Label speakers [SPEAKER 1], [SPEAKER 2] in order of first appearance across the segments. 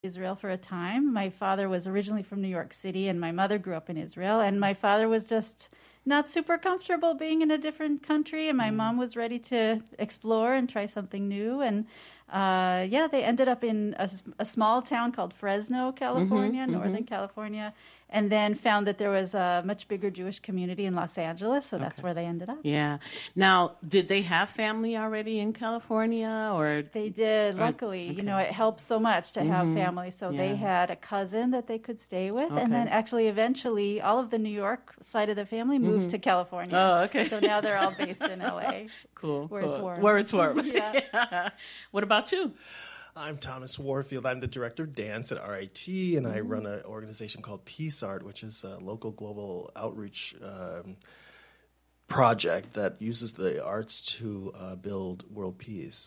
[SPEAKER 1] Israel for a time. My father was originally from New York City, and my mother grew up in Israel. And my father was just not super comfortable being in a different country, and my mom was ready to explore and try something new. And they ended up in a small town called Fresno, California, Northern California, and then found that there was a much bigger Jewish community in Los Angeles, so that's where they ended up.
[SPEAKER 2] Yeah. Now, did they have family already in California, or
[SPEAKER 1] they did? Luckily, it helps so much to have family. So they had a cousin that they could stay with, and then actually, eventually, all of the New York side of the family moved to California.
[SPEAKER 2] Oh, okay.
[SPEAKER 1] So now they're all based in LA.
[SPEAKER 2] Cool.
[SPEAKER 1] Where it's warm.
[SPEAKER 2] Where it's warm.
[SPEAKER 1] Yeah.
[SPEAKER 2] What about you?
[SPEAKER 3] I'm Thomas Warfield. I'm the director of dance at RIT, and I run an organization called Peace Art, which is a local global outreach project that uses the arts to build world peace.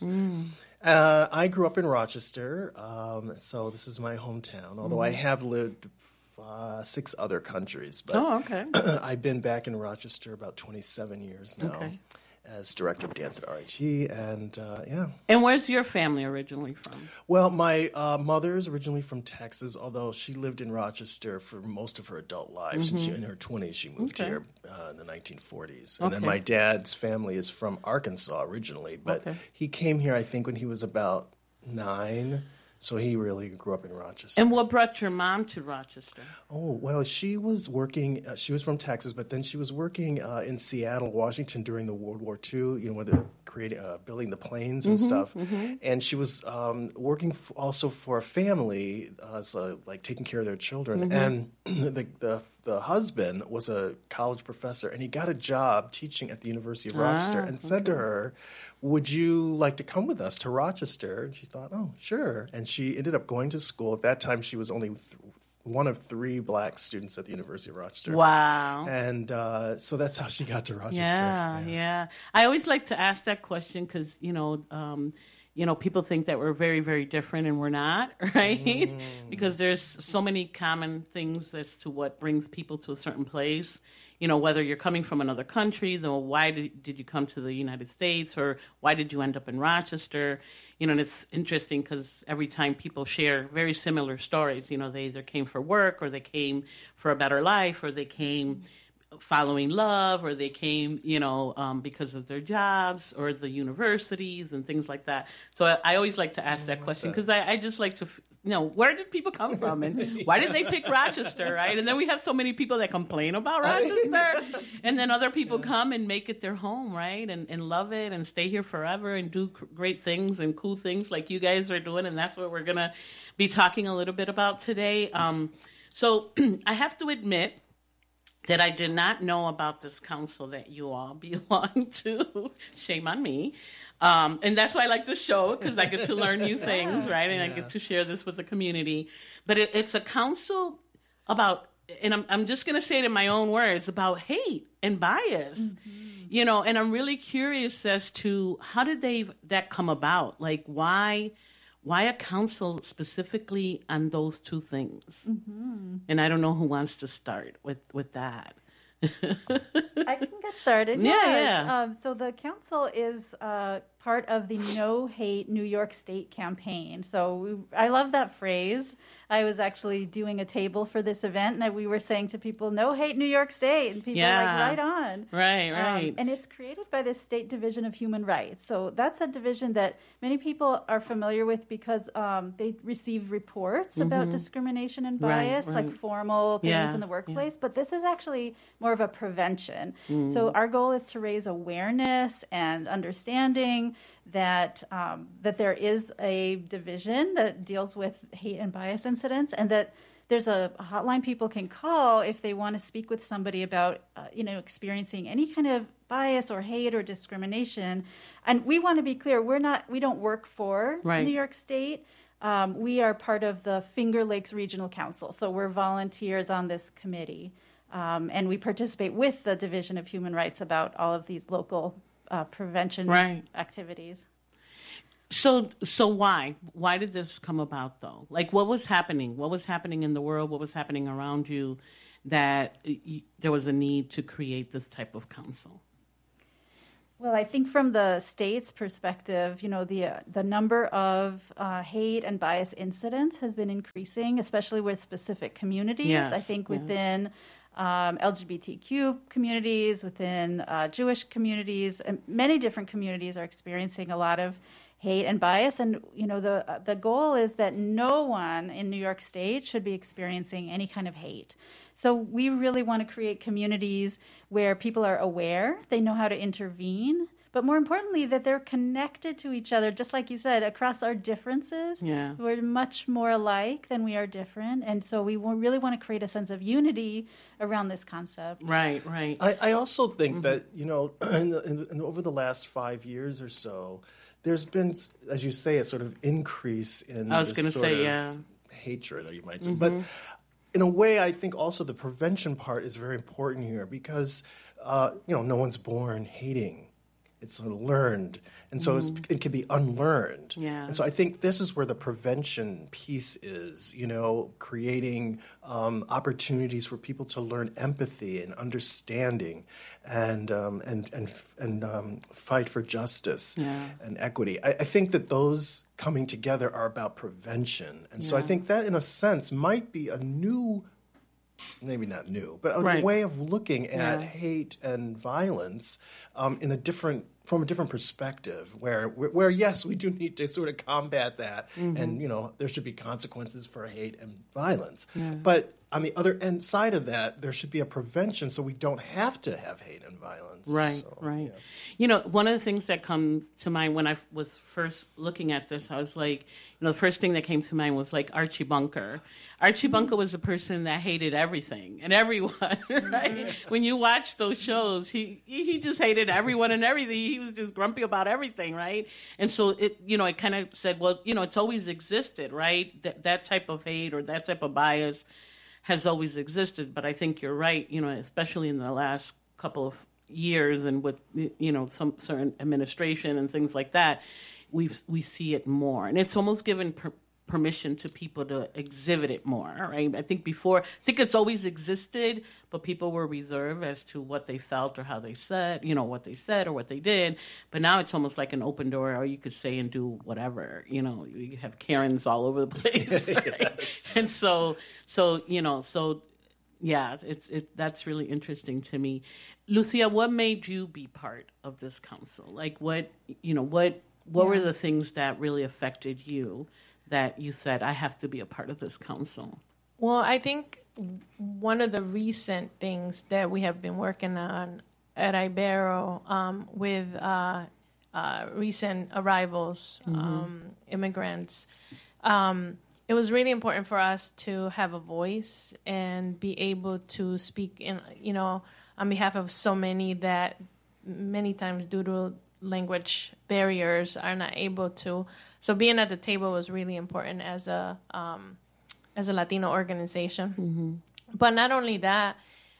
[SPEAKER 3] I grew up in Rochester, so this is my hometown, although I have lived 6 other countries. But I've been back in Rochester about 27 years now. As director of dance at RIT, and
[SPEAKER 2] And where's your family originally from?
[SPEAKER 3] Well, my mother is originally from Texas, although she lived in Rochester for most of her adult life. Since in her 20s, she moved here in the 1940s. And then my dad's family is from Arkansas originally, but he came here, I think, when he was about 9. So he really grew up in Rochester.
[SPEAKER 2] And what brought your mom to Rochester?
[SPEAKER 3] Oh, well, she was working, she was from Texas, but then she was working in Seattle, Washington during the World War II, when they're building the planes and stuff. And she was working also for a family, taking care of their children. And the husband was a college professor, and he got a job teaching at the University of Rochester and said to her, would you like to come with us to Rochester? And she thought, oh, sure. And she ended up going to school. At that time, she was only one of 3 black students at the University of Rochester.
[SPEAKER 2] Wow.
[SPEAKER 3] And so that's how she got to Rochester.
[SPEAKER 2] Yeah. I always like to ask that question because, people think that we're very, very different, and we're not, right? Because there's so many common things as to what brings people to a certain place. Whether you're coming from another country, why did you come to the United States, or why did you end up in Rochester? And it's interesting because every time people share very similar stories, they either came for work, or they came for a better life, or they came following love, or they came, because of their jobs or the universities and things like that. So I always like to ask that question because I just like to, where did people come from and why did they pick Rochester, right? And then we have so many people that complain about Rochester, and then other people come and make it their home, right? And love it and stay here forever and do great things and cool things like you guys are doing, and that's what we're going to be talking a little bit about today. So I have to admit that I did not know about this council that you all belong to. Shame on me. And that's why I like the show, because I get to learn new things, right? And I get to share this with the community. But it's a council about, and I'm just going to say it in my own words, about hate and bias. And I'm really curious as to how did that come about? Like, why a council specifically on those 2 things? And I don't know who wants to start with that.
[SPEAKER 1] I can get started.
[SPEAKER 2] Yeah.
[SPEAKER 1] So the council is part of the No Hate New York State campaign. So I love that phrase. I was actually doing a table for this event, and we were saying to people, "No hate New York State," and people were like, "Right on."
[SPEAKER 2] Right.
[SPEAKER 1] And it's created by the State Division of Human Rights. So that's a division that many people are familiar with because they receive reports about discrimination and bias, like formal things in the workplace. But this is actually more of a prevention. So our goal is to raise awareness and understanding that there is a division that deals with hate and bias incidents, and that there's a hotline people can call if they want to speak with somebody about experiencing any kind of bias or hate or discrimination. And we want to be clear, we don't work for New York State. We are part of the Finger Lakes Regional Council, so we're volunteers on this committee, and we participate with the Division of Human Rights about all of these local prevention activities.
[SPEAKER 2] So why did this come about, though? Like, what was happening? What was happening in the world? What was happening around you that there was a need to create this type of council?
[SPEAKER 1] Well, I think from the state's perspective, the number of hate and bias incidents has been increasing, especially with specific communities.
[SPEAKER 2] Yes,
[SPEAKER 1] I think within LGBTQ communities, within Jewish communities, and many different communities are experiencing a lot of hate and bias. And, the goal is that no one in New York State should be experiencing any kind of hate. So we really want to create communities where people are aware, they know how to intervene, but more importantly, that they're connected to each other, just like you said, across our differences.
[SPEAKER 2] Yeah.
[SPEAKER 1] We're much more alike than we are different. And so we really want to create a sense of unity around this concept.
[SPEAKER 2] Right, right.
[SPEAKER 3] I also think that, over the last 5 years or so, there's been, as you say, a sort of increase in hatred, you might say. But in a way, I think also the prevention part is very important here because, no one's born hating. It's sort of learned. And so it can be unlearned.
[SPEAKER 2] Yeah.
[SPEAKER 3] And so I think this is where the prevention piece is, creating opportunities for people to learn empathy and understanding and fight for justice and equity. I think that those coming together are about prevention. And so I think that, in a sense, might be a new, maybe not new, but a way of looking at hate and violence from a different perspective, where yes, we do need to sort of combat that, and there should be consequences for hate and violence. But on the other side of that, there should be a prevention so we don't have to have hate and violence.
[SPEAKER 2] Right,
[SPEAKER 3] so,
[SPEAKER 2] right. Yeah. One of the things that comes to mind when I was first looking at this, I was like, the first thing that came to mind was like Archie Bunker. Archie Bunker was a person that hated everything and everyone, right? When you watch those shows, he just hated everyone and everything. He was just grumpy about everything, right? And so it kind of said, well, it's always existed, right? That type of hate or that type of bias has always existed. But I think you're right, especially in the last couple of years and with, some certain administration and things like that, we see it more. And it's almost given permission to people to exhibit it more, right? I think it's always existed, but people were reserved as to what they felt or how they said, what they said or what they did. But now it's almost like an open door, or you could say and do whatever. You have Karens all over the place, right? Yes. And so yeah, that's really interesting to me. Lucia, what made you be part of this council? Like what were the things that really affected you that you said, I have to be a part of this council?
[SPEAKER 4] Well, I think one of the recent things that we have been working on at Ibero with recent arrivals, immigrants, it was really important for us to have a voice and be able to speak on behalf of so many that many times due to language barriers are not able to. So being at the table was really important as a Latino organization. But not only that,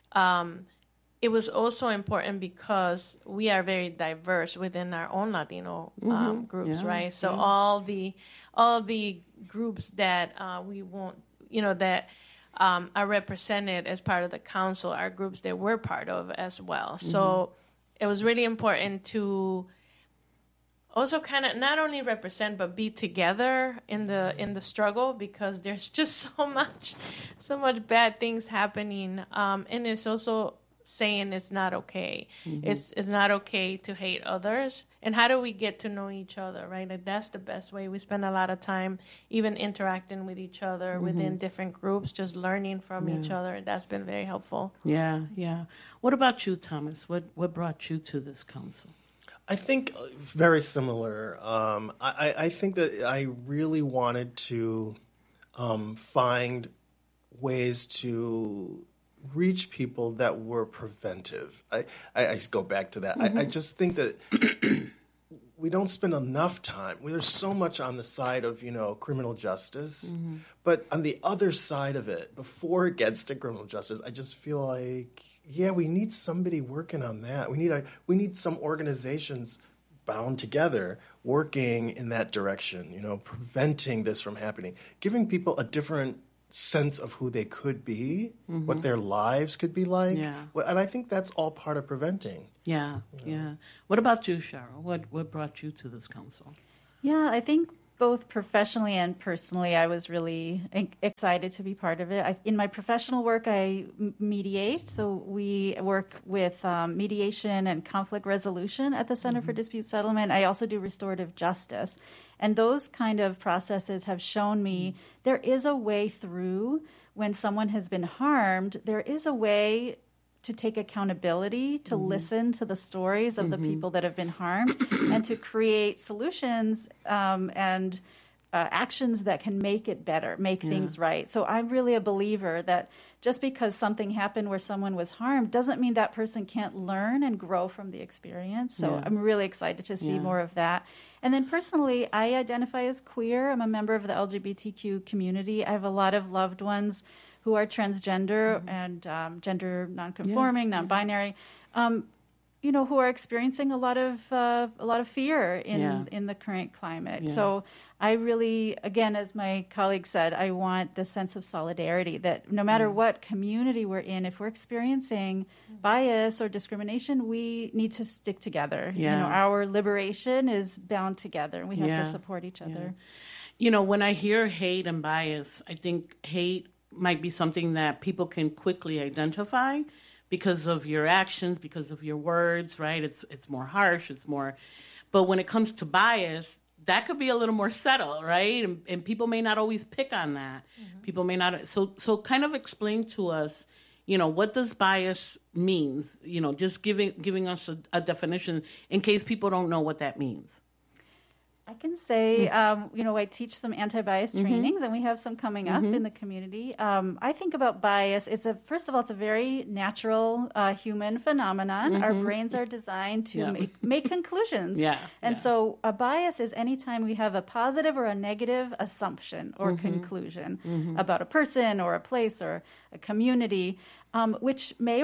[SPEAKER 4] it was also important because we are very diverse within our own Latino groups, right? So all the groups that we won't, that are represented as part of the council are groups that we're part of as well. So it was really important to also kind of not only represent but be together in the struggle, because there's just so much bad things happening, and it's also saying it's not okay. It's not okay to hate others. And how do we get to know each other, right? Like that's the best way. We spend a lot of time even interacting with each other within different groups, just learning from each other. That's been very helpful.
[SPEAKER 2] Yeah, yeah. What about you, Thomas? What brought you to this council?
[SPEAKER 3] I think very similar. I think that I really wanted to find ways to reach people that were preventive. I go back to that. I just think that we don't spend enough time. There's so much on the side of, criminal justice. But on the other side of it, before it gets to criminal justice, I just feel like, we need somebody working on that. We need some organizations bound together working in that direction, preventing this from happening, giving people a different sense of who they could be, what their lives could be like.
[SPEAKER 2] Yeah.
[SPEAKER 3] And I think that's all part of preventing.
[SPEAKER 2] Yeah, yeah. What about you, Cheryl? What brought you to this council?
[SPEAKER 1] Yeah, I think both professionally and personally, I was really excited to be part of it. In my professional work, I mediate. So we work with mediation and conflict resolution at the Center for Dispute Settlement. I also do restorative justice. And those kind of processes have shown me there is a way through when someone has been harmed. There is a way to take accountability, to listen to the stories of the people that have been harmed, and to create solutions and actions that can make it better, make things right. So I'm really a believer that just because something happened where someone was harmed doesn't mean that person can't learn and grow from the experience. So I'm really excited to see more of that. And then personally, I identify as queer. I'm a member of the LGBTQ community. I have a lot of loved ones who are transgender and gender nonconforming, non-binary, who are experiencing a lot of fear in the current climate. Yeah. So I really, again, as my colleague said, I want the sense of solidarity that no matter what community we're in, if we're experiencing bias or discrimination, we need to stick together.
[SPEAKER 2] Yeah.
[SPEAKER 1] Our liberation is bound together, and we have to support each other.
[SPEAKER 2] When I hear hate and bias, I think hate might be something that people can quickly identify because of your actions, because of your words, right? It's more harsh, but when it comes to bias, that could be a little more subtle, right? And people may not always pick on that. People may not. So kind of explain to us, what does bias means? Just giving us a definition in case people don't know what that means.
[SPEAKER 1] I can say, I teach some anti-bias trainings, and we have some coming up in the community. I think about bias. First of all, it's a very natural human phenomenon. Our brains are designed to make conclusions. So a bias is anytime we have a positive or a negative assumption or conclusion about a person or a place or a community. Which may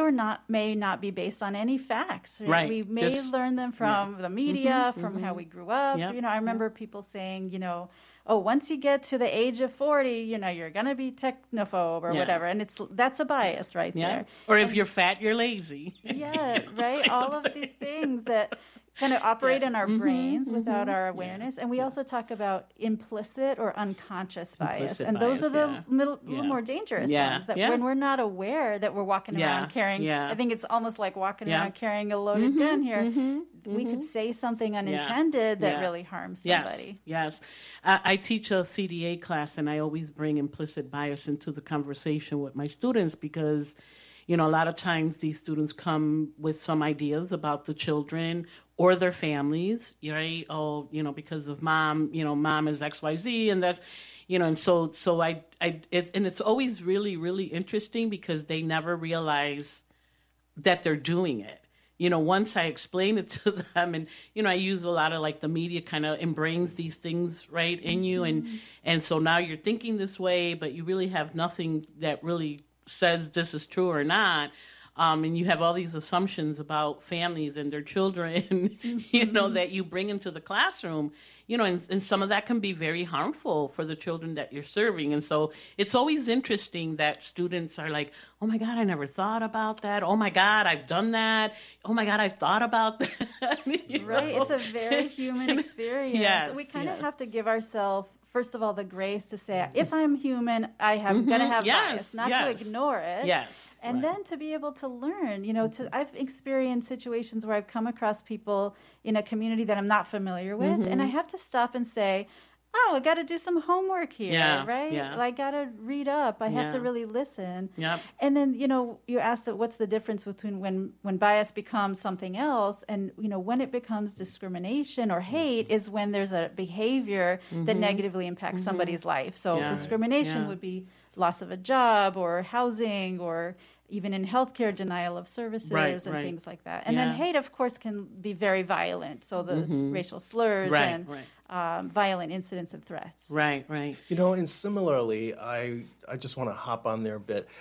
[SPEAKER 1] not be based on any facts. Right? We may learn them from the media, from how we grew up. Yep. I remember people saying, once you get to the age of 40, you're going to be technophobe or whatever. And that's a bias right there.
[SPEAKER 2] Or if you're fat, you're lazy.
[SPEAKER 1] Yeah, right? All of these things that kind of operate in our brains without our awareness. And we also talk about implicit or unconscious bias. And those are the little more dangerous ones, that when we're not aware that we're walking around carrying, I think it's almost like walking around carrying a loaded gun here. We could say something unintended that really harms somebody.
[SPEAKER 2] Yes. I teach a CDA class, and I always bring implicit bias into the conversation with my students because, a lot of times these students come with some ideas about the children or their families, right? Oh, because of mom, mom is XYZ, and that's, and so and it's always really, really interesting because they never realize that they're doing it. Once I explain it to them, and I use a lot of like the media kind of embrains these things right in you, and so now you're thinking this way, but you really have nothing that really says this is true or not. And you have all these assumptions about families and their children, that you bring into the classroom, and some of that can be very harmful for the children that you're serving. And so it's always interesting that students are like, oh my God, I never thought about that. Oh my God, I've done that. Oh my God, I've thought about that.
[SPEAKER 1] Right. It's a very human experience.
[SPEAKER 2] Yes,
[SPEAKER 1] so we kind of have to give ourselves, first of all, the grace to say, if I'm human, I'm going to have bias, not to ignore it.
[SPEAKER 2] Yes.
[SPEAKER 1] And then to be able to learn, I've experienced situations where I've come across people in a community that I'm not familiar with, and I have to stop and say, oh, I got to do some homework here, right? Yeah. I got to read up. I have to really listen.
[SPEAKER 2] Yep.
[SPEAKER 1] And then, you asked what's the difference between when bias becomes something else and, when it becomes discrimination or hate is when there's a behavior that negatively impacts somebody's life. So discrimination would be loss of a job or housing or even in healthcare, denial of services and things like that. And then hate, of course, can be very violent. So the racial slurs and violent incidents and threats.
[SPEAKER 2] Right.
[SPEAKER 3] And similarly, I just want to hop on there a bit.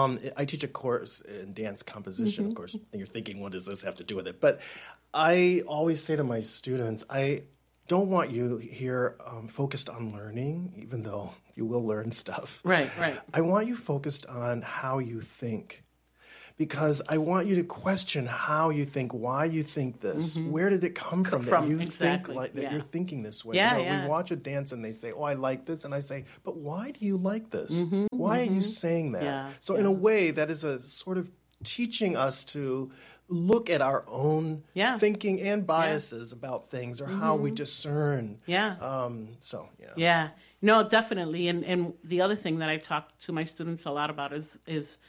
[SPEAKER 3] I teach a course in dance composition, of course. And you're thinking, what does this have to do with it? But I always say to my students, don't want you here focused on learning, even though you will learn stuff.
[SPEAKER 2] Right.
[SPEAKER 3] I want you focused on how you think. Because I want you to question how you think, why you think this, where did it come from that you think like that you're thinking this way. We watch a dance and they say, "Oh, I like this," and I say, "But why do you like this? Why are you saying that?" So in a way, that is a sort of teaching us to look at our own thinking and biases about things, or how we discern.
[SPEAKER 2] No, definitely. And the other thing that I talk to my students a lot about is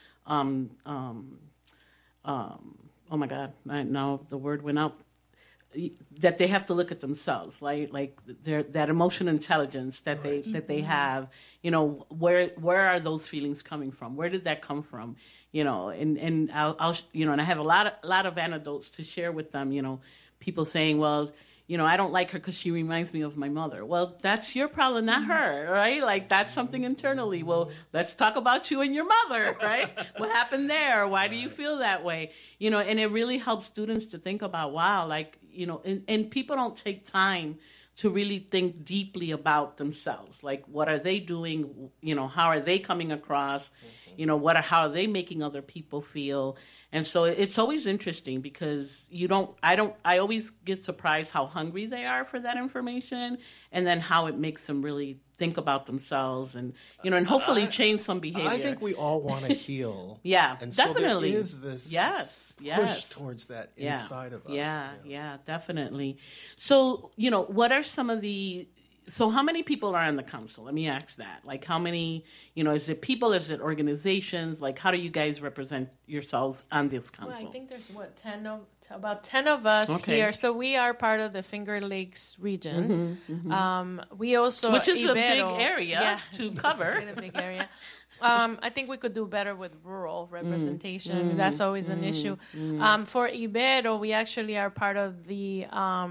[SPEAKER 2] oh my God, now the word went out, that they have to look at themselves, like that emotional intelligence that they have, where are those feelings coming from? Where did that come from? And I'll and I have a lot of anecdotes to share with them, people saying, well, I don't like her because she reminds me of my mother. Well, that's your problem, not her, right? Like, that's something internally. Well, let's talk about you and your mother, right? What happened there? Why do you feel that way? And it really helps students to think about, wow, like, and people don't take time to really think deeply about themselves. Like, what are they doing? How are they coming across? How are they making other people feel? And so it's always interesting because I always get surprised how hungry they are for that information, and then how it makes them really think about themselves and, and hopefully change some behavior.
[SPEAKER 3] I think we all want to heal.
[SPEAKER 2] And definitely.
[SPEAKER 3] So there is this push towards that inside of us.
[SPEAKER 2] Yeah, definitely. So, what are some of so how many people are on the council? Let me ask that. Like, how many, is it people, is it organizations? Like, how do you guys represent yourselves on this council?
[SPEAKER 4] Well, I think there's, about 10 of us here. So we are part of the Finger Lakes region. We also...
[SPEAKER 2] Which is a big area to cover.
[SPEAKER 4] It's a big area. I think we could do better with rural representation. That's always an issue. For Ibero, we actually are part of the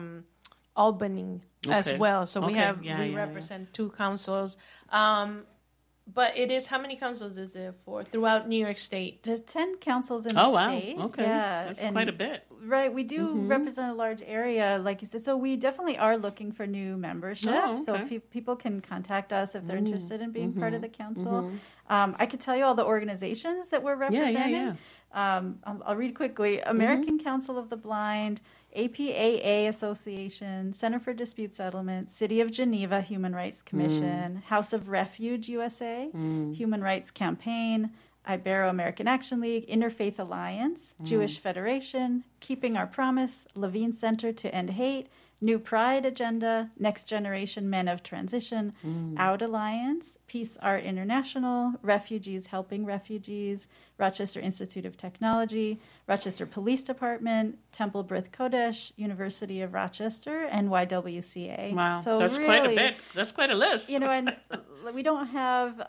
[SPEAKER 4] Albany as well. So we represent 2 councils. But it is, how many councils is there for throughout New York State?
[SPEAKER 1] There's 10 councils in the state.
[SPEAKER 2] Oh, wow. Okay. That's quite a bit.
[SPEAKER 1] Right. We do represent a large area, like you said. So we definitely are looking for new membership. So people can contact us if they're interested in being part of the council. I could tell you all the organizations that we're representing. I'll read quickly. American Council of the Blind, APAA Association, Center for Dispute Settlement, City of Geneva Human Rights Commission, House of Refuge USA, Human Rights Campaign, Ibero-American Action League, Interfaith Alliance, Jewish Federation, Keeping Our Promise, Levine Center to End Hate, New Pride Agenda, Next Generation Men of Transition, Out Alliance, Peace Art International, Refugees Helping Refugees, Rochester Institute of Technology, Rochester Police Department, Temple B'rith Kodesh, University of Rochester, and YWCA.
[SPEAKER 2] Wow, so that's really, quite a bit. That's quite a list.
[SPEAKER 1] And we don't have,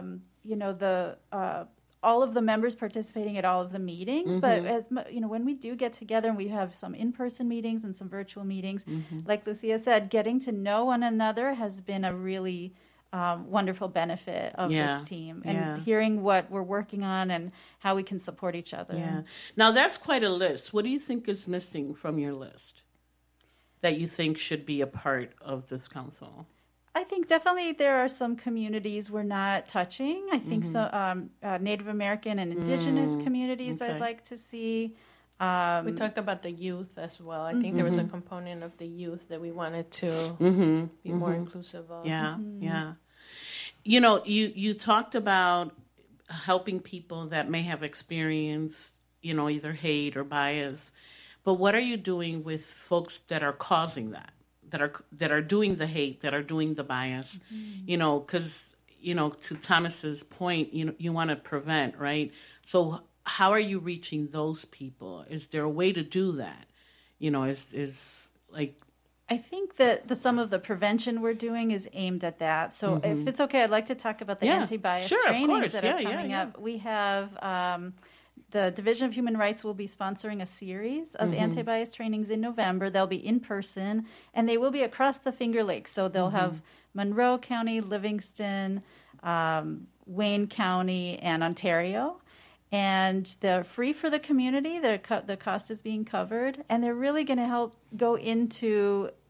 [SPEAKER 1] all of the members participating at all of the meetings, but when we do get together and we have some in-person meetings and some virtual meetings, like Lucia said, getting to know one another has been a really wonderful benefit of this team, and hearing what we're working on and how we can support each other.
[SPEAKER 2] Yeah. Now that's quite a list. What do you think is missing from your list that you think should be a part of this council?
[SPEAKER 1] I think definitely there are some communities we're not touching. I think Native American and Indigenous communities I'd like to see.
[SPEAKER 4] We talked about the youth as well. I think there was a component of the youth that we wanted to be more inclusive of.
[SPEAKER 2] Yeah. You talked about helping people that may have experienced, either hate or bias. But what are you doing with folks that are causing that? That are doing the hate, that are doing the bias, because, to Thomas's point, you want to prevent, right? So how are you reaching those people? Is there a way to do that? Is like...
[SPEAKER 1] I think that some of the prevention we're doing is aimed at that. So if it's okay, I'd like to talk about the anti-bias trainings that are coming up. We have... the Division of Human Rights will be sponsoring a series of anti-bias trainings in November. They'll be in person, and they will be across the Finger Lakes. So they'll have Monroe County, Livingston, Wayne County, and Ontario. And they're free for the community. The cost is being covered. And they're really going to help go into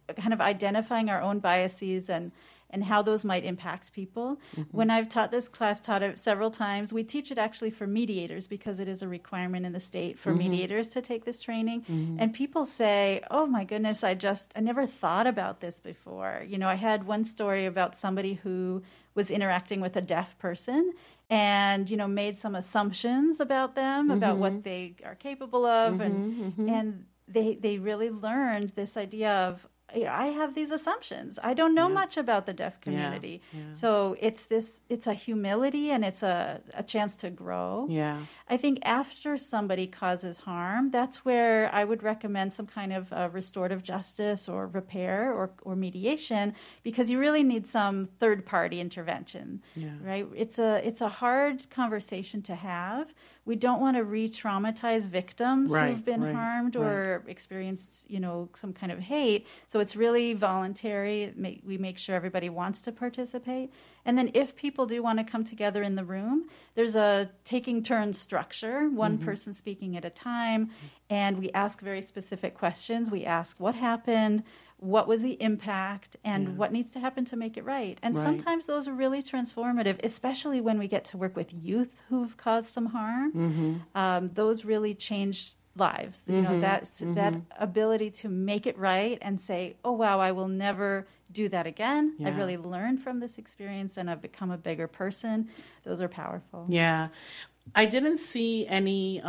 [SPEAKER 1] kind of identifying our own biases and how those might impact people. When I've taught this class, taught it several times, we teach it actually for mediators because it is a requirement in the state for mediators to take this training. And people say, oh my goodness, I never thought about this before. I had one story about somebody who was interacting with a deaf person and, made some assumptions about them, about what they are capable of. And they really learned this idea of, I have these assumptions. I don't know much about the deaf community. So it's a humility and it's a chance to grow. Yeah. I think after somebody causes harm, that's where I would recommend some kind of restorative justice or repair or mediation, because you really need some third party intervention. Right? It's a hard conversation to have. We don't want to re-traumatize victims who've been harmed or experienced, some kind of hate. So it's really voluntary. We make sure everybody wants to participate. And then if people do want to come together in the room, there's a taking turns structure, one person speaking at a time. And we ask very specific questions. We ask what happened, what was the impact, and what needs to happen to make it right. And sometimes those are really transformative, especially when we get to work with youth who've caused some harm. Those really change lives. That ability to make it right and say, oh, wow, I will never do that again. I've really learned from this experience and I've become a bigger person. Those are powerful.
[SPEAKER 2] Yeah. I didn't see any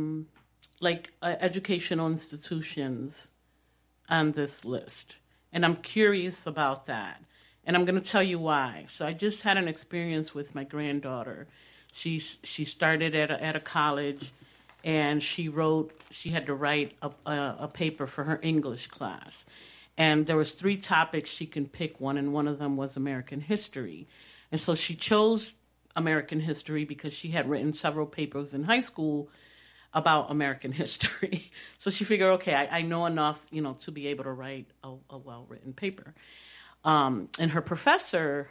[SPEAKER 2] educational institutions on this list. And I'm curious about that. And I'm going to tell you why. So I just had an experience with my granddaughter. She started at a college, and she had to write a paper for her English class. And there was 3 topics she can pick one, and one of them was American history. And so she chose American history because she had written several papers in high school about American history. So she figured, okay, I know enough, to be able to write a well-written paper. And her professor,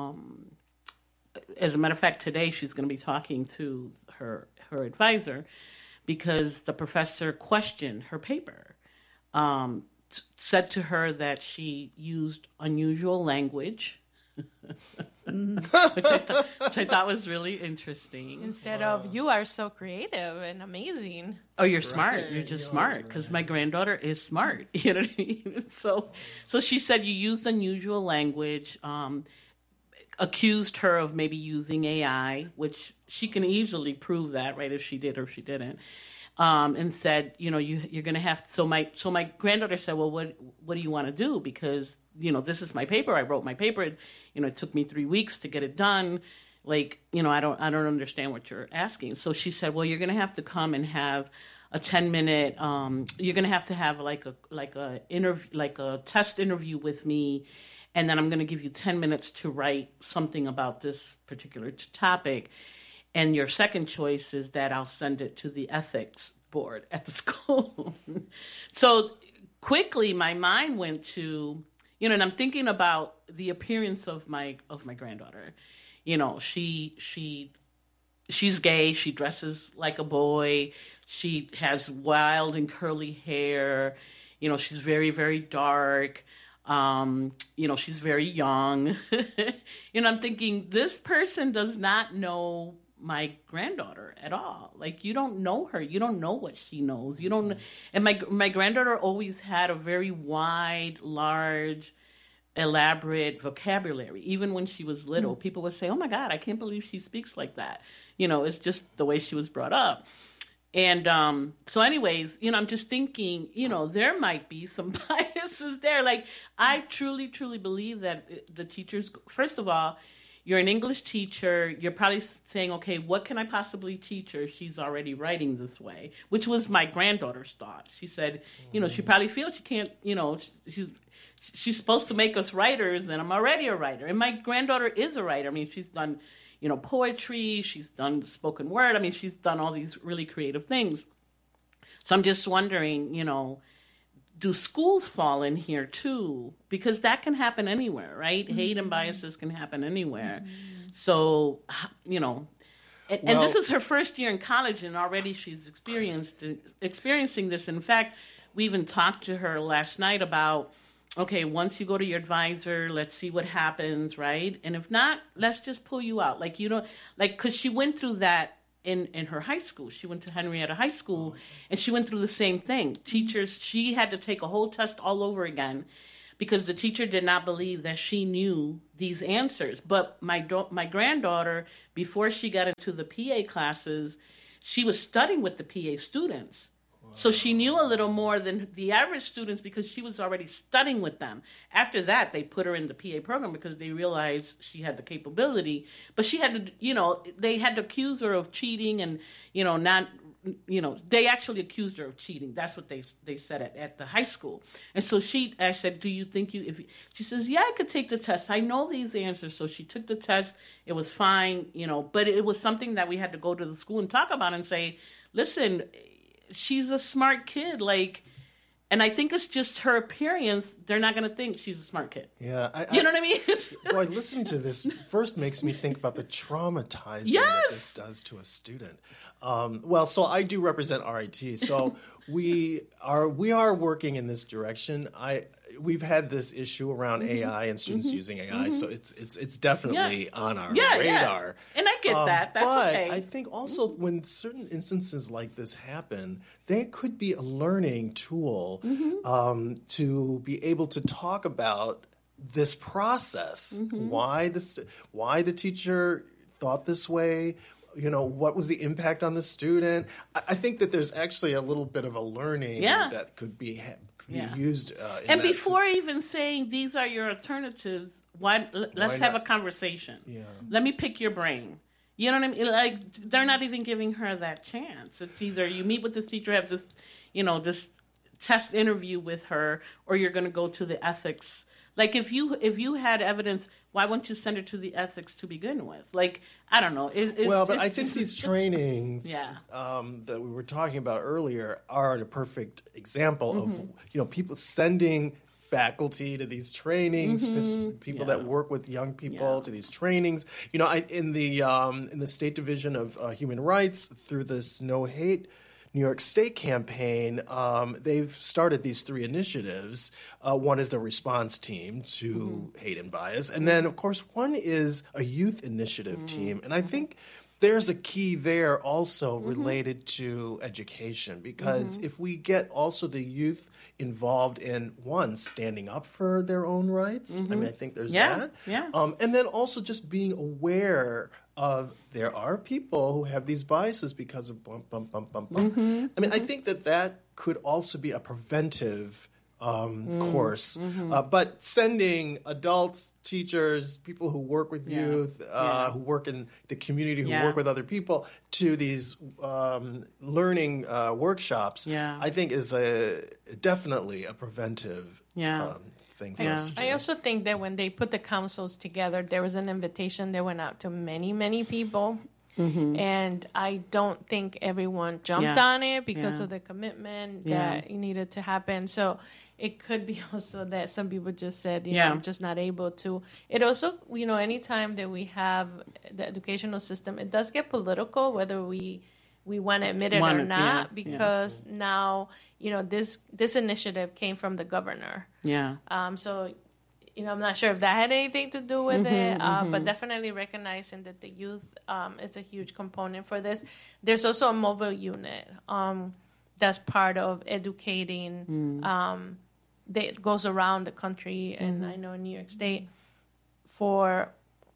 [SPEAKER 2] as a matter of fact, today she's going to be talking to her advisor because the professor questioned her paper, said to her that she used unusual language, which I thought was really interesting.
[SPEAKER 4] Instead of, you are so creative and amazing.
[SPEAKER 2] Oh, you're smart. You're just smart. Because my granddaughter is smart. You know what I mean? So she said you used unusual language, accused her of maybe using AI, which she can easily prove that, right, if she did or if she didn't. And said, you're going to have. So my granddaughter said, well, what do you want to do? Because this is my paper. I wrote my paper. It took me 3 weeks to get it done. I don't understand what you're asking. So she said, well, you're going to have to come and have a 10-minute. You're going to have like a interview, like a test interview with me, and then I'm going to give you 10 minutes to write something about this particular topic. And your second choice is that I'll send it to the ethics board at the school. So quickly, my mind went to, and I'm thinking about the appearance of my granddaughter. She's gay. She dresses like a boy. She has wild and curly hair. She's very, very dark. She's very young. I'm thinking this person does not know my granddaughter at all. Like, you don't know her. You don't know what she knows. You don't. And my granddaughter always had a very wide, large, elaborate vocabulary. Even when she was little, people would say, oh my God, I can't believe she speaks like that. It's just the way she was brought up. And so anyways, I'm just thinking, there might be some biases there. Like, I truly, truly believe that the teachers, first of all, you're an English teacher. You're probably saying, okay, what can I possibly teach her? She's already writing this way, which was my granddaughter's thought. She said, she probably feels she can't, she's supposed to make us writers, and I'm already a writer. And my granddaughter is a writer. I mean, she's done, poetry. She's done spoken word. I mean, she's done all these really creative things. So I'm just wondering, do schools fall in here too? Because that can happen anywhere, right? Mm-hmm. Hate and biases can happen anywhere. Mm-hmm. So, and this is her first year in college, and already she's experiencing this. In fact, we even talked to her last night about okay, once you go to your advisor, let's see what happens, right? And if not, let's just pull you out. Like, you don't, like, because she went through that in her high school. She went to Henrietta High School, and she went through the same thing. Teachers, she had to take a whole test all over again because the teacher did not believe that she knew these answers. But my granddaughter, before she got into the PA classes, she was studying with the PA students. So she knew a little more than the average students because she was already studying with them. After that, they put her in the PA program because they realized she had the capability. But she had to, they had to accuse her of cheating and, not, they actually accused her of cheating. That's what they said at the high school. And so I said, do you think she says, yeah, I could take the test. I know these answers. So she took the test. It was fine, but it was something that we had to go to the school and talk about and say, listen, she's a smart kid, and I think it's just her appearance. They're not going to think she's a smart kid.
[SPEAKER 3] Yeah.
[SPEAKER 2] You know what I mean?
[SPEAKER 3] Boy, listening to this first makes me think about the traumatizing that this does to a student. So I do represent RIT, so we are working in this direction. We've had this issue around AI and students using AI, so it's definitely on our radar.
[SPEAKER 2] Yeah. And I get that. That's okay.
[SPEAKER 3] I think also when certain instances like this happen, they could be a learning tool to be able to talk about this process, why the teacher thought this way. What was the impact on the student? I think that there's actually a little bit of a learning that could be used.
[SPEAKER 2] And before even saying these are your alternatives, let's have a conversation.
[SPEAKER 3] Yeah.
[SPEAKER 2] Let me pick your brain. You know what I mean? Like, they're not even giving her that chance. It's either you meet with this teacher, have this, this test interview with her, or you're going to go to the ethics. Like, if you had evidence, why wouldn't you send her to the ethics to begin with? Like, I don't know.
[SPEAKER 3] But I think these trainings that we were talking about earlier are a perfect example of, people sending faculty to these trainings, people that work with young people to these trainings. In the State Division of Human Rights, through this No Hate New York State campaign, they've started these 3 initiatives. One is the response team to hate and bias. And then, of course, one is a youth initiative team. And I think there's a key there also related to education, because if we get also the youth involved in, one, standing up for their own rights, I think there's that.
[SPEAKER 2] Yeah.
[SPEAKER 3] And then also just being aware of there are people who have these biases because of bump. I think that could also be a preventive course. But sending adults, teachers, people who work with youth, who work in the community, who work with other people, to these learning workshops, I think is definitely a preventive thing for us to do.
[SPEAKER 4] I also think that when they put the councils together, there was an invitation that went out to many, many people. And I don't think everyone jumped on it because of the commitment that needed to happen. So it could be also that some people just said, I'm just not able to. It also, anytime that we have the educational system, it does get political, whether we want to admit it or not, because now, this initiative came from the governor.
[SPEAKER 2] Yeah.
[SPEAKER 4] So, I'm not sure if that had anything to do with it, but definitely recognizing that the youth is a huge component for this. There's also a mobile unit that's part of educating that goes around the country, and I know in New York State for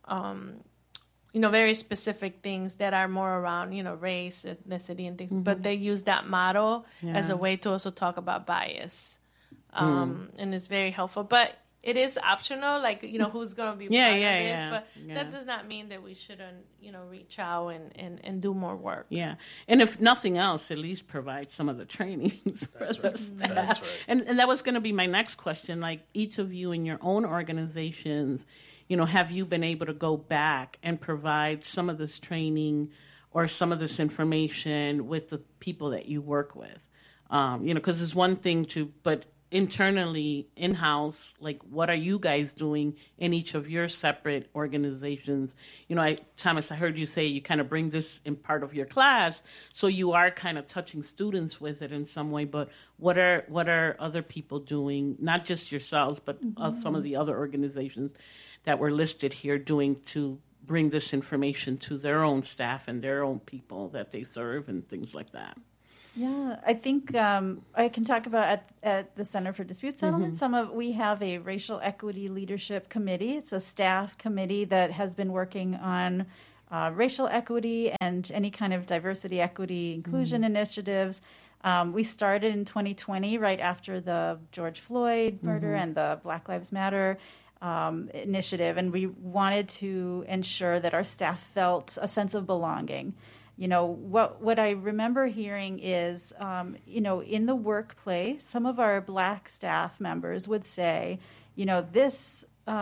[SPEAKER 4] very specific things that are more around race, ethnicity, and things. But they use that model as a way to also talk about bias, and it's very helpful. But it is optional, who's going to be part of this. But that does not mean that we shouldn't, reach out and do more work.
[SPEAKER 2] Yeah. And if nothing else, at least provide some of the trainings for the staff.
[SPEAKER 3] That's right.
[SPEAKER 2] And that was going to be my next question. Like, each of you in your own organizations, have you been able to go back and provide some of this training or some of this information with the people that you work with? Because it's one thing but internally, in-house, like what are you guys doing in each of your separate organizations? You know, Thomas, I heard you say you kind of bring this in part of your class, so you are kind of touching students with it in some way, but what are other people doing, not just yourselves, but some of the other organizations that were listed here doing to bring this information to their own staff and their own people that they serve and things like that?
[SPEAKER 1] Yeah, I think I can talk about at the Center for Dispute Settlement. We have a racial equity leadership committee. It's a staff committee that has been working on racial equity and any kind of diversity, equity, inclusion initiatives. We started in 2020, right after the George Floyd murder and the Black Lives Matter initiative, and we wanted to ensure that our staff felt a sense of belonging. You know, what I remember hearing is, you know, in the workplace, some of our Black staff members would say, you know, this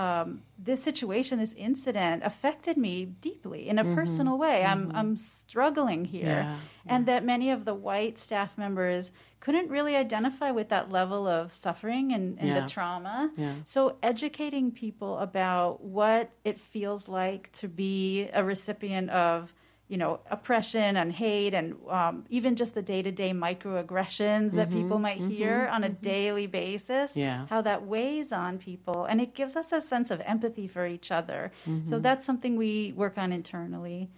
[SPEAKER 1] situation, this incident affected me deeply in a personal way. I'm struggling here. And that many of the white staff members couldn't really identify with that level of suffering and the trauma. So educating people about what it feels like to be a recipient of, you know, oppression and hate and even just the day-to-day microaggressions that people might hear on a daily basis, how that weighs on people. And it gives us a sense of empathy for each other. So that's something we work on internally.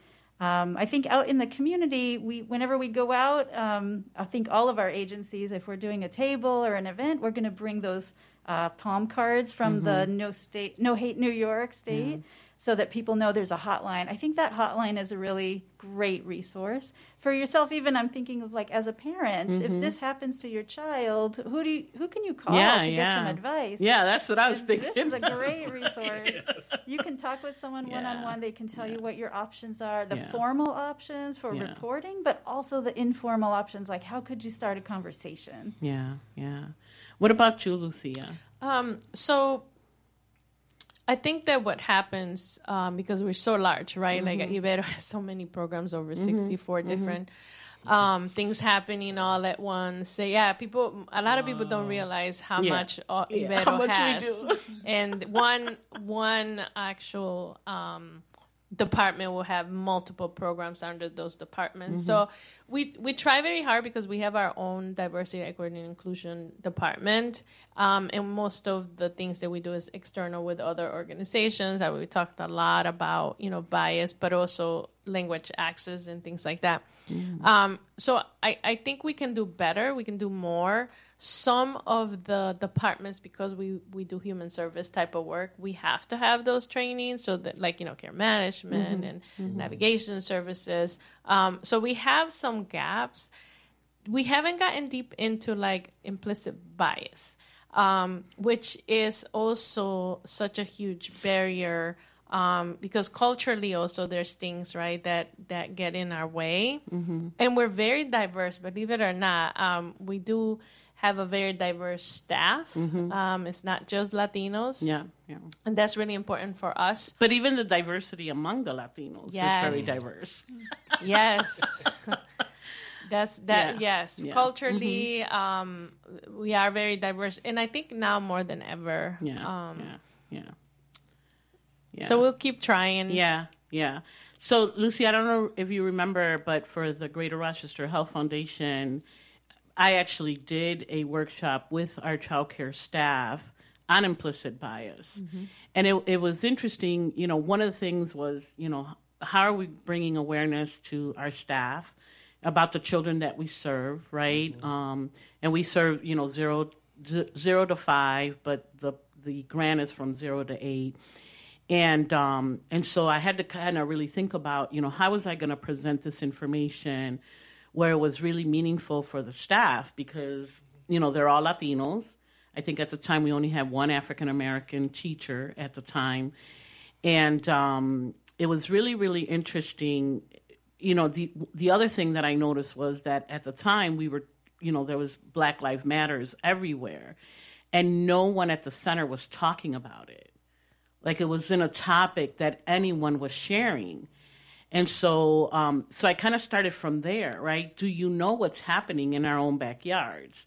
[SPEAKER 1] I think out in the community, whenever we go out, I think all of our agencies, if we're doing a table or an event, we're going to bring those palm cards from the No Hate New York state. So that people know there's a hotline. I think that hotline is a really great resource for yourself. Even I'm thinking of, like, as a parent, if this happens to your child, who can you call to get some advice?
[SPEAKER 2] Yeah, that's what I was thinking.
[SPEAKER 1] This is a great resource. You can talk with someone one-on-one. They can tell you what your options are, the formal options for reporting, but also the informal options, like how could you start a conversation?
[SPEAKER 2] What about you, Lucia?
[SPEAKER 4] So I think that what happens, because we're so large, right? Like Ibero has so many programs, over 64 different things happening all at once. So a lot of people don't realize how much Ibero has. We do. And one actual department will have multiple programs under those departments. So we try very hard because we have our own diversity, equity, and inclusion department. And most of the things that we do is external with other organizations. We talked a lot about, you know, bias, but also language access and things like that. So I think we can do better. We can do more. Some of the departments, because we do human service type of work, we have to have those trainings, so that, like, you know, care management and navigation services. So we have some gaps. We haven't gotten deep into, like, implicit bias, which is also such a huge barrier. Because culturally also there's things, right, that get in our way. And we're very diverse, believe it or not. We do have a very diverse staff. It's not just Latinos. And that's really important for us.
[SPEAKER 2] But even the diversity among the Latinos is very diverse.
[SPEAKER 4] That's that. Yes. Culturally, we are very diverse. And I think now more than ever. So we'll keep trying.
[SPEAKER 2] So, Lucy, I don't know if you remember, but for the Greater Rochester Health Foundation, I actually did a workshop with our child care staff on implicit bias. And it was interesting. You know, one of the things was, you know, how are we bringing awareness to our staff about the children that we serve, right? And we serve, you know, 0 to 5, but the grant is from 0 to 8. And so I had to kind of really think about, you know, how was I going to present this information where it was really meaningful for the staff, because, you know, they're all Latinos. I think at the time we only had one African-American teacher at the time. And it was really, really interesting. You know, the other thing that I noticed was that at the time we were, you know, there was Black Lives Matters everywhere, and no one at the center was talking about it. Like, it wasn't a topic that anyone was sharing. And so I kind of started from there, right? Do you know what's happening in our own backyards?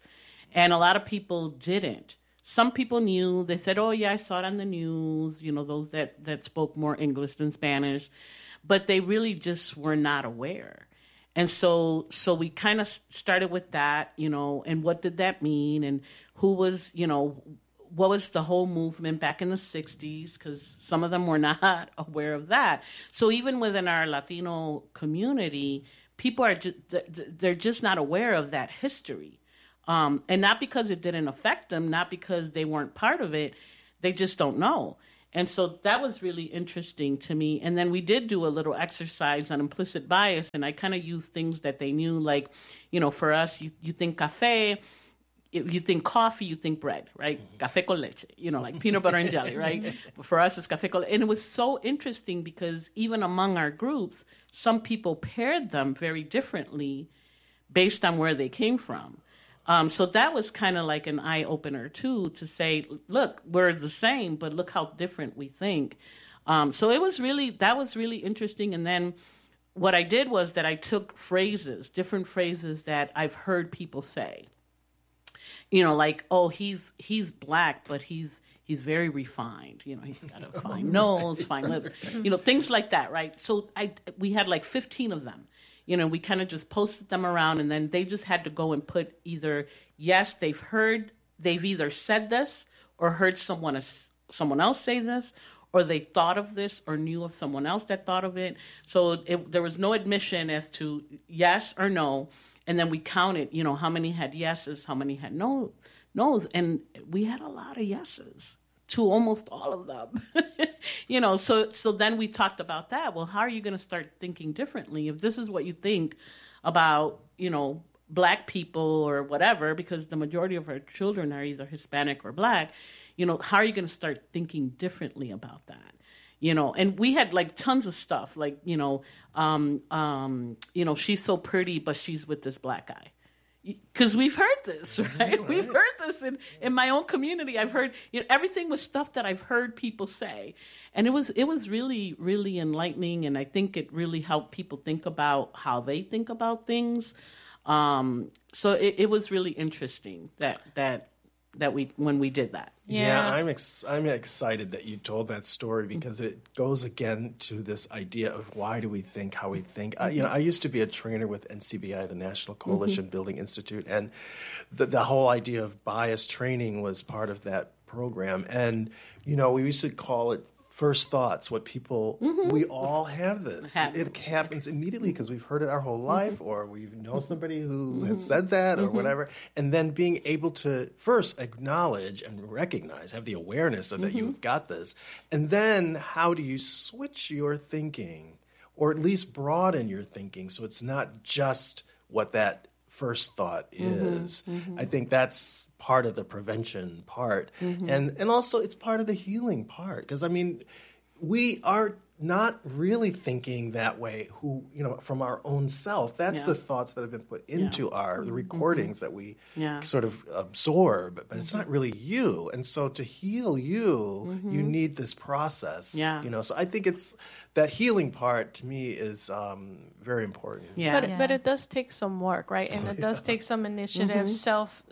[SPEAKER 2] And a lot of people didn't. Some people knew. They said, oh, yeah, I saw it on the news, those that spoke more English than Spanish. But they really just were not aware. And so we kind of started with that, and what did that mean? And who was, what was the whole movement back in the 60s? Because some of them were not aware of that. So even within our Latino community, people they're just not aware of that history. And not because it didn't affect them, not because they weren't part of it, they just don't know. And so that was really interesting to me. And then we did do a little exercise on implicit bias, and I kind of used things that they knew, like, for us, you think cafe, you think coffee, you think bread, right? Café con leche, like peanut butter and jelly, right? But for us, it's café con leche. And it was so interesting because even among our groups, some people paired them very differently based on where they came from. So that was kind of like an eye-opener, too, to say, look, we're the same, but look how different we think. So that was really interesting. And then what I did was that I took different phrases that I've heard people say. Like, oh, he's Black, but he's very refined. He's got a fine nose, fine lips, things like that, right? So we had like 15 of them. We kind of just posted them around, and then they just had to go and put either, yes, they've either said this or heard someone else say this, or they thought of this or knew of someone else that thought of it. So there was no admission as to yes or no. And then we counted, how many had yeses, how many had no's. And we had a lot of yeses to almost all of them. So then we talked about that. Well, how are you going to start thinking differently if this is what you think about, Black people or whatever, because the majority of our children are either Hispanic or Black, how are you going to start thinking differently about that? And we had like tons of stuff like, she's so pretty, but she's with this Black guy. Because we've heard this, right? We've heard this in my own community. I've heard, everything was stuff that I've heard people say. And it was really, really enlightening. And I think it really helped people think about how they think about things. So it was really interesting that when we did that.
[SPEAKER 3] Yeah, I'm excited that you told that story because it goes again to this idea of why do we think how we think. I used to be a trainer with NCBI, the National Coalition Building Institute, and the whole idea of bias training was part of that program. And we used to call it first thoughts. What people we all have this. It happens immediately because we've heard it our whole life, or we know somebody who has said that, or whatever. And then being able to first acknowledge and recognize, have the awareness of that you've got this, and then how do you switch your thinking, or at least broaden your thinking, so it's not just what that first thought is. I think that's part of the prevention part. And also it's part of the healing part. Because, we are not really thinking that way from our own self. That's the thoughts that have been put into the recordings that we sort of absorb. But it's not really you. And so to heal you, you need this process. So I think it's that healing part to me is very important.
[SPEAKER 4] But it does take some work, right? And it does take some initiative, self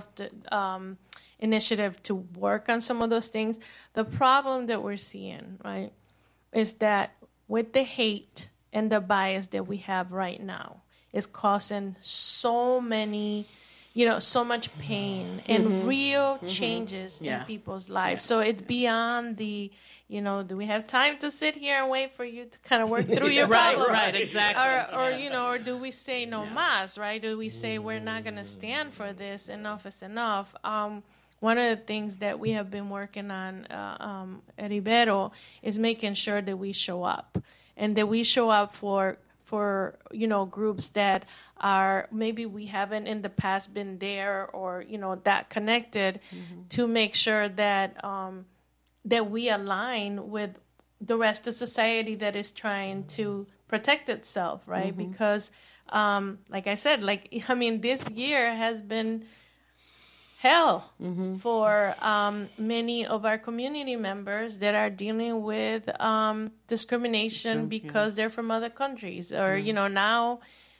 [SPEAKER 4] initiative to work on some of those things. The problem that we're seeing, right, is that with the hate and the bias that we have right now is causing so many, so much pain and real changes in people's lives. So it's beyond the, do we have time to sit here and wait for you to kind of work through your problems?
[SPEAKER 2] Right, exactly.
[SPEAKER 4] Or do we say no mas, right? Do we say we're not going to stand for this? Enough is enough. One of the things that we have been working on at Ibero is making sure that we show up, and that we show up for groups that are maybe we haven't in the past been there or that connected, to make sure that that we align with the rest of society that is trying to protect itself, right? Because like I said, this year has been hell for many of our community members that are dealing with discrimination because they're from other countries, or now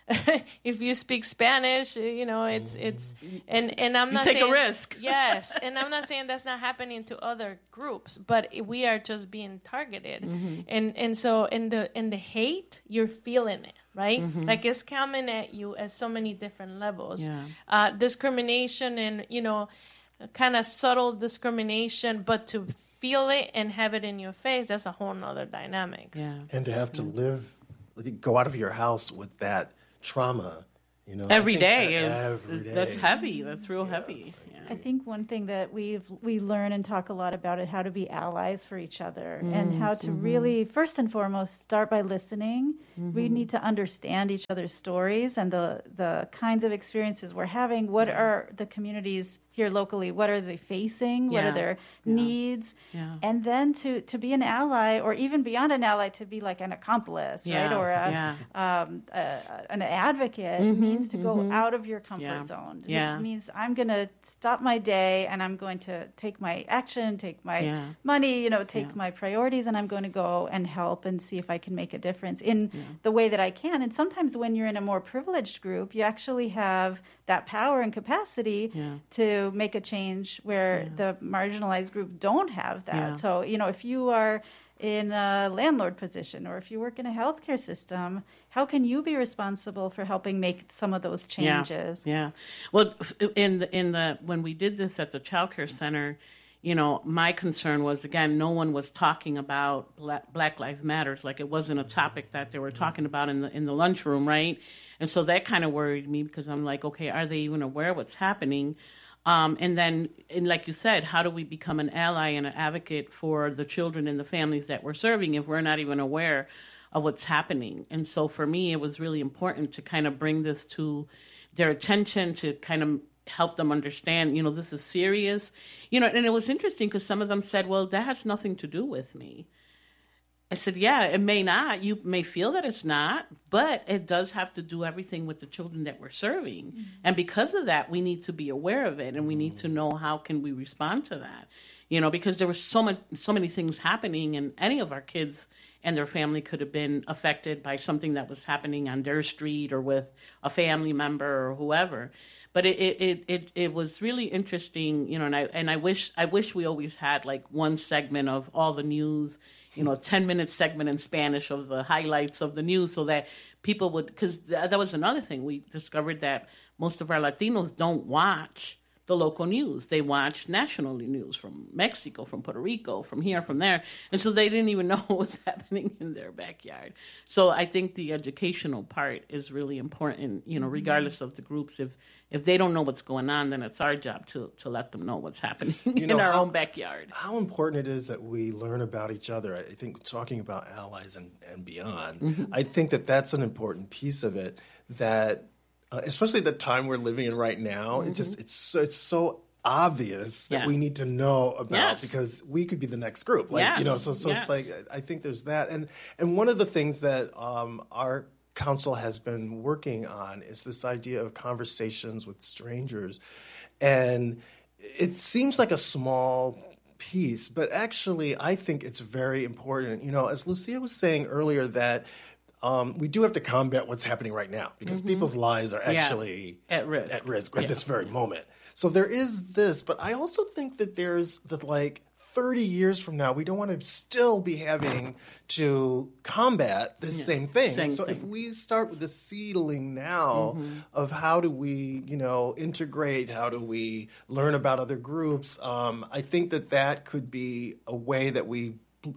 [SPEAKER 4] if you speak Spanish, it's and I'm not
[SPEAKER 2] take
[SPEAKER 4] saying,
[SPEAKER 2] a risk.
[SPEAKER 4] Yes, and I'm not saying that's not happening to other groups, but we are just being targeted, and so in the hate, you're feeling it, right? Like it's coming at you at so many different levels.
[SPEAKER 2] Yeah.
[SPEAKER 4] Discrimination and kind of subtle discrimination, but to feel it and have it in your face, that's a whole nother dynamics.
[SPEAKER 2] Yeah.
[SPEAKER 3] And to have to go out of your house with that trauma,
[SPEAKER 2] every day
[SPEAKER 3] every day.
[SPEAKER 2] That's heavy. That's real heavy. Yeah.
[SPEAKER 1] I think one thing that we learn and talk a lot about is how to be allies for each other and how to really, first and foremost, start by listening. We need to understand each other's stories and the kinds of experiences we're having. What are the communities here locally? What are they facing? What are their needs? Yeah. And then to be an ally, or even beyond an ally, to be like an accomplice, right? Or an advocate means to go out of your comfort zone. It means I'm going to stop my day and I'm going to take my action, take my money, take my priorities, and I'm going to go and help and see if I can make a difference in the way that I can. And sometimes when you're in a more privileged group, you actually have that power and capacity to make a change where the marginalized group don't have that. Yeah. So, if you are in a landlord position or if you work in a healthcare system, how can you be responsible for helping make some of those changes?
[SPEAKER 2] Yeah. Well, when we did this at the childcare center, my concern was, again, no one was talking about Black Lives Matters. Like it wasn't a topic that they were talking about in the lunchroom, right? And so that kind of worried me because I'm like, okay, are they even aware of what's happening? And like you said, how do we become an ally and an advocate for the children and the families that we're serving if we're not even aware of what's happening? And so for me, it was really important to kind of bring this to their attention, to kind of help them understand, this is serious. And it was interesting because some of them said, well, that has nothing to do with me. I said, yeah, it may not. You may feel that it's not, but it does have to do everything with the children that we're serving. Mm-hmm. And because of that, we need to be aware of it, and we need to know how can we respond to that. Because there was so many things happening, and any of our kids and their family could have been affected by something that was happening on their street or with a family member or whoever. But it was really interesting, and I wish we always had like one segment of all the news, 10-minute segment in Spanish of the highlights of the news, so that people would, because that was another thing. We discovered that most of our Latinos don't watch the local news. They watch national news from Mexico, from Puerto Rico, from here, from there. And so they didn't even know what was happening in their backyard. So I think the educational part is really important, regardless of the groups. If they don't know what's going on, then it's our job to let them know what's happening in our own backyard.
[SPEAKER 3] How important it is that we learn about each other. I think talking about allies and beyond, I think that's an important piece of it, that especially the time we're living in right now, it's so obvious that we need to know about, because we could be the next group. It's like, I think there's that. And one of the things that our council has been working on is this idea of conversations with strangers. And it seems like a small piece, but actually I think it's very important. As Lucia was saying earlier, that we do have to combat what's happening right now, because people's lives are actually
[SPEAKER 2] at risk
[SPEAKER 3] at this very moment. So there is this, but I also think that there's 30 years from now, we don't want to still be having to combat this same thing. If we start with the seedling now of how do we, integrate, how do we learn about other groups, I think that could be a way that we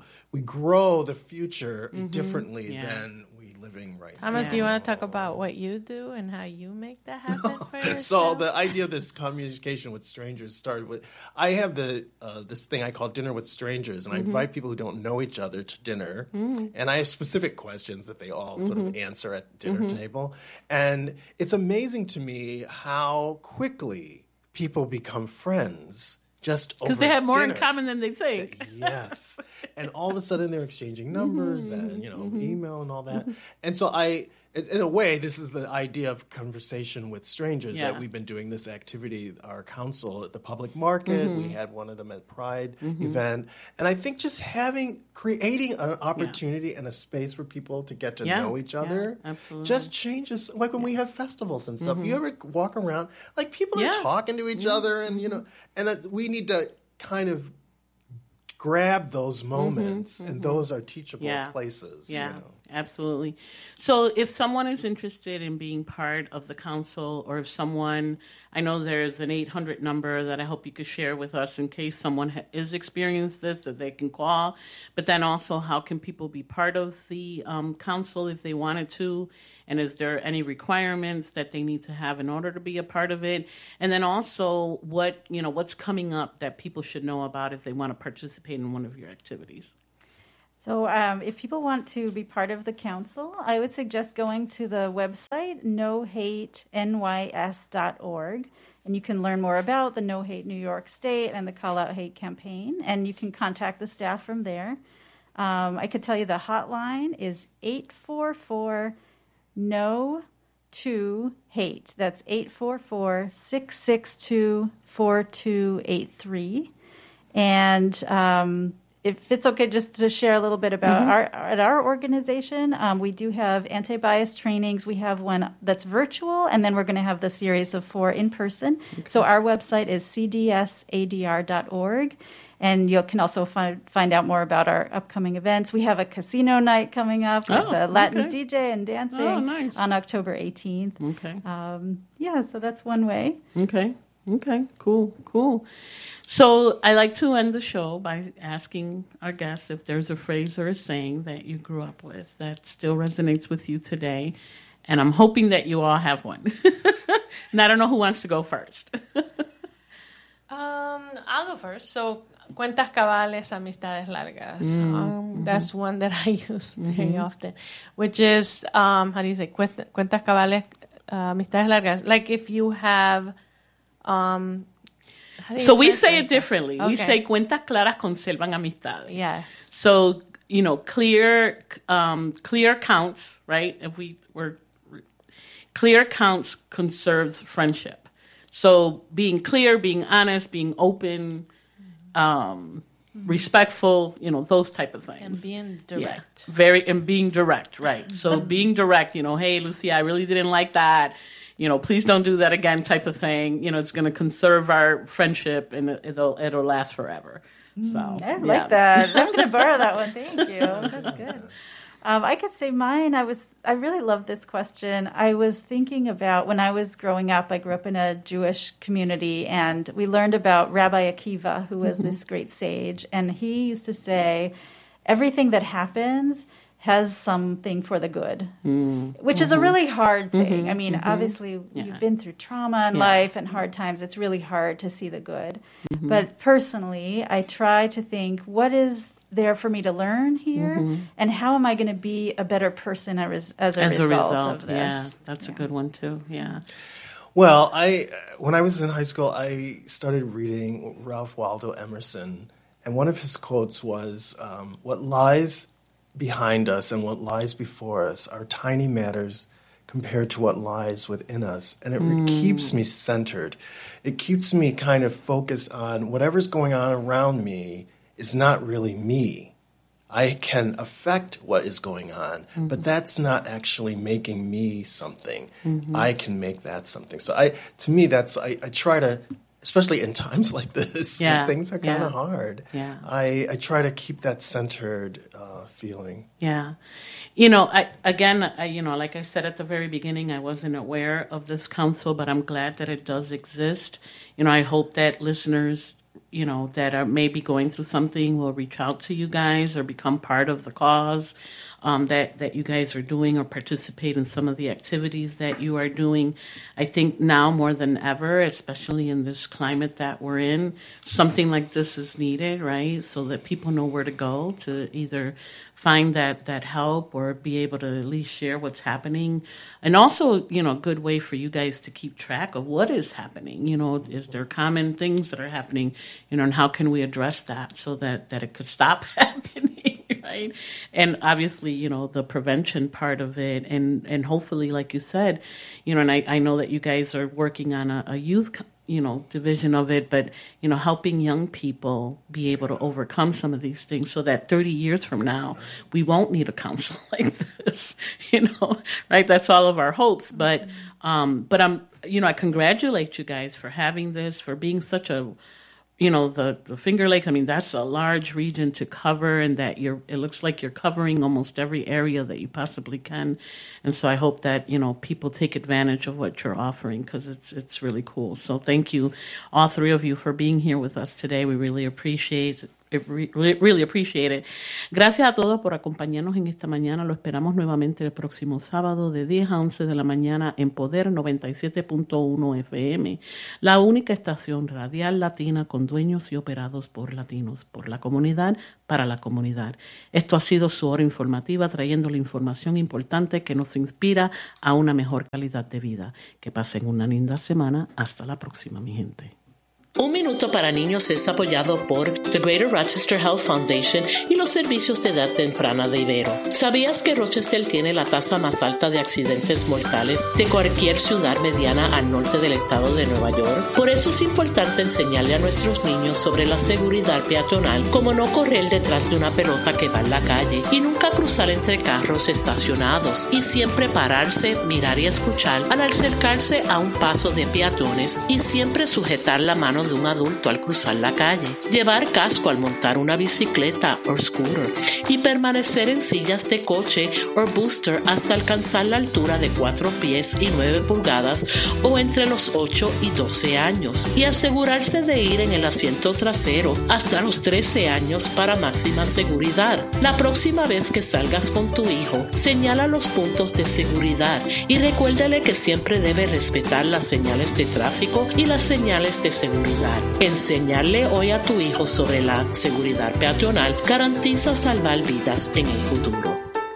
[SPEAKER 3] grow the future differently than living right now.
[SPEAKER 4] Thomas, do you want to talk about what you do and how you make that happen for yourself?
[SPEAKER 3] So the idea of this communication with strangers started with, I have this thing I call Dinner with Strangers, and I invite people who don't know each other to dinner, and I have specific questions that they all sort of answer at the dinner table. And it's amazing to me how quickly people become friends just over
[SPEAKER 2] because they have more
[SPEAKER 3] dinner.
[SPEAKER 2] in common than they think.
[SPEAKER 3] Yes. And all of a sudden they're exchanging numbers and, email and all that. And so in a way, this is the idea of conversation with strangers
[SPEAKER 2] Yeah.
[SPEAKER 3] that we've been doing this activity, our council at the public market. We had one of them at Pride event. And I think just creating an opportunity and a space for people to get to know each other just changes. Like when we have festivals and stuff, you ever walk around, like people are talking to each other and, and we need to kind of grab those moments and those are teachable places.
[SPEAKER 2] Yeah. Absolutely. So if someone is interested in being part of the council, or if someone, I know there's an 800 number that I hope you could share with us in case someone is experienced this, that they can call. But then also, how can people be part of the council if they wanted to? And is there any requirements that they need to have in order to be a part of it? And then also, what's coming up that people should know about if they want to participate in one of your activities?
[SPEAKER 1] So if people want to be part of the council, I would suggest going to the website, nohatenys.org, and you can learn more about the No Hate New York State and the Call Out Hate campaign, and you can contact the staff from there. I could tell you the hotline is 844-NO-2-HATE. That's 844-662-4283. And if it's okay, just to share a little bit about our organization, we do have anti-bias trainings. We have one that's virtual, and then we're going to have the series of 4 in person. Okay. So our website is cdsadr.org, and you can also find out more about our upcoming events. We have a casino night coming up with a Latin DJ and dancing on October 18th.
[SPEAKER 2] Okay.
[SPEAKER 1] So that's one way.
[SPEAKER 2] Okay, cool. So I like to end the show by asking our guests if there's a phrase or a saying that you grew up with that still resonates with you today. And I'm hoping that you all have one. And I don't know who wants to go first.
[SPEAKER 4] I'll go first. So, cuentas cabales, amistades largas. That's one that I use very often, which is, how do you say, cuentas cabales, amistades largas. Like if you have...
[SPEAKER 2] So we say it differently. Okay. We say cuentas claras conservan amistades.
[SPEAKER 4] Yes.
[SPEAKER 2] So, clear counts, right? Clear counts conserves friendship. So being clear, being honest, being open, respectful, those type of things.
[SPEAKER 4] And being direct.
[SPEAKER 2] Yeah, and being direct, right. So being direct, hey, Lucy, I really didn't like that. Please don't do that again type of thing. It's going to conserve our friendship and it'll last forever. So
[SPEAKER 1] I like that. I'm going to borrow that one. Thank you. That's good. I could say mine. I really love this question. I was thinking about when I was growing up, I grew up in a Jewish community, and we learned about Rabbi Akiva, who was this great sage. And he used to say, everything that happens has something for the good, which is a really hard thing. I mean, obviously, you've been through trauma in life and hard times. It's really hard to see the good. But personally, I try to think, what is there for me to learn here? And how am I going to be a better person as a result of this?
[SPEAKER 2] Yeah, that's a good one, too. Yeah.
[SPEAKER 3] Well, when I was in high school, I started reading Ralph Waldo Emerson. And one of his quotes was, what lies behind us and what lies before us are tiny matters compared to what lies within us. And it keeps me centered. It keeps me kind of focused on whatever's going on around me is not really me. I can affect what is going on, but that's not actually making me something. I can make that something. So I try to, especially in times like this, when things are kind of hard, I try to keep that centered feeling.
[SPEAKER 2] Yeah. Like I said at the very beginning, I wasn't aware of this council, but I'm glad that it does exist. I hope that listeners, that are maybe going through something will reach out to you guys or become part of the cause that you guys are doing, or participate in some of the activities that you are doing. I think now more than ever, especially in this climate that we're in, something like this is needed, right? So that people know where to go to either find that help or be able to at least share what's happening. And also, a good way for you guys to keep track of what is happening. Is there common things that are happening, and how can we address that so that it could stop happening? right? And obviously, you know, the prevention part of it, and hopefully, like you said, you know, and I know that you guys are working on a youth, you know, division of it, but, you know, helping young people be able to overcome some of these things so that 30 years from now, we won't need a council like this, you know, right? That's all of our hopes. But I'm, you know, I congratulate you guys for having this, for being such a, you know, the Finger Lakes, I mean, that's a large region to cover, and that it looks like you're covering almost every area that you possibly can. And so I hope that, you know, people take advantage of what you're offering, because it's really cool. So thank you, all three of you, for being here with us today. We really appreciate it. Really appreciate it. Gracias a todos por acompañarnos en esta mañana. Lo esperamos nuevamente el próximo sábado de 10 a 11 de la mañana en Poder 97.1 FM, la única estación radial latina con dueños y operados por latinos, por la comunidad, para la comunidad. Esto ha sido su hora informativa, trayendo la información importante que nos inspira a una mejor calidad de vida. Que pasen una linda semana. Hasta la próxima, mi gente.
[SPEAKER 5] Un Minuto para Niños es apoyado por The Greater Rochester Health Foundation y los servicios de edad temprana de Ibero. ¿Sabías que Rochester tiene la tasa más alta de accidentes mortales de cualquier ciudad mediana al norte del estado de Nueva York? Por eso es importante enseñarle a nuestros niños sobre la seguridad peatonal, como no correr detrás de una pelota que va en la calle y nunca cruzar entre carros estacionados, y siempre pararse, mirar y escuchar al acercarse a un paso de peatones, y siempre sujetar la mano de un adulto al cruzar la calle, llevar casco al montar una bicicleta o scooter, y permanecer en sillas de coche o booster hasta alcanzar la altura de 4 pies y 9 pulgadas o entre los 8 y 12 años, y asegurarse de ir en el asiento trasero hasta los 13 años para máxima seguridad. La próxima vez que salgas con tu hijo, señala los puntos de seguridad y recuérdale que siempre debe respetar las señales de tráfico y las señales de seguridad. Enseñarle hoy a tu hijo sobre la seguridad peatonal garantiza salvar vidas en el futuro.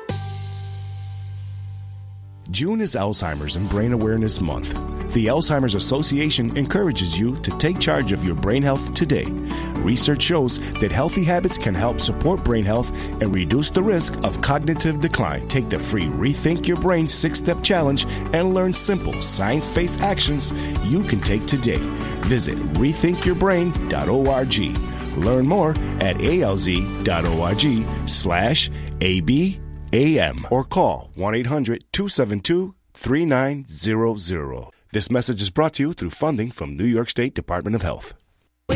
[SPEAKER 6] June is Alzheimer's and Brain Awareness Month. The Alzheimer's Association encourages you to take charge of your brain health today. Research shows that healthy habits can help support brain health and reduce the risk of cognitive decline. Take the free Rethink Your Brain 6-Step Challenge and learn simple, science-based actions you can take today. Visit rethinkyourbrain.org. Learn more at alz.org/ABAM or call 1-800-272-3900. This message is brought to you through funding from New York State Department of Health.